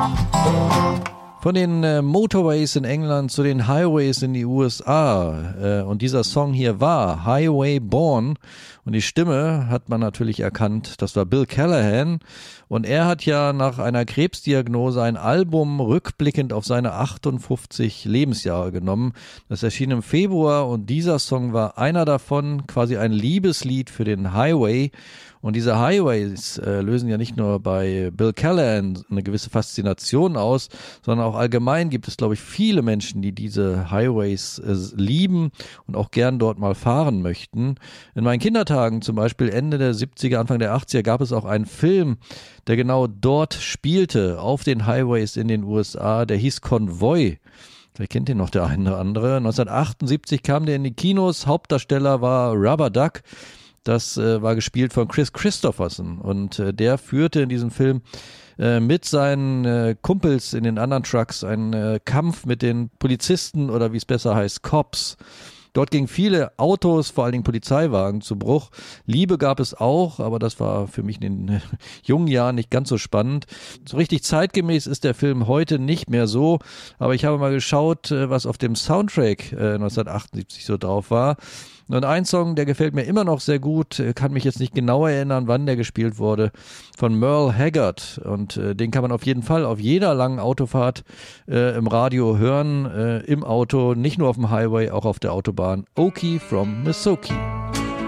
Von den Motorways in England zu den Highways in die USA. Und dieser Song hier war Highway Born. Und die Stimme hat man natürlich erkannt, das war Bill Callahan. Und er hat ja nach einer Krebsdiagnose ein Album rückblickend auf seine 58 Lebensjahre genommen. Das erschien im Februar und dieser Song war einer davon, quasi ein Liebeslied für den Highway. Und diese Highways lösen ja nicht nur bei Bill Callahan eine gewisse Faszination aus, sondern auch allgemein gibt es, glaube ich, viele Menschen, die diese Highways lieben und auch gern dort mal fahren möchten. In meinen Kindertagen, zum Beispiel Ende der 70er, Anfang der 80er, gab es auch einen Film, der genau dort spielte, auf den Highways in den USA, der hieß Konvoi. Vielleicht kennt ihn noch der eine oder andere. 1978 kam der in die Kinos, Hauptdarsteller war Rubber Duck. Das war gespielt von Chris Christopherson und der führte in diesem Film mit seinen Kumpels in den anderen Trucks einen Kampf mit den Polizisten oder wie es besser heißt, Cops. Dort gingen viele Autos, vor allen Dingen Polizeiwagen, zu Bruch. Liebe gab es auch, aber das war für mich in den jungen Jahren nicht ganz so spannend. So richtig zeitgemäß ist der Film heute nicht mehr so, aber ich habe mal geschaut, was auf dem Soundtrack 1978 so drauf war. Und ein Song, der gefällt mir immer noch sehr gut, kann mich jetzt nicht genau erinnern, wann der gespielt wurde, von Merle Haggard. Und den kann man auf jeden Fall auf jeder langen Autofahrt im Radio hören, im Auto, nicht nur auf dem Highway, auch auf der Autobahn. Okie from Missouri.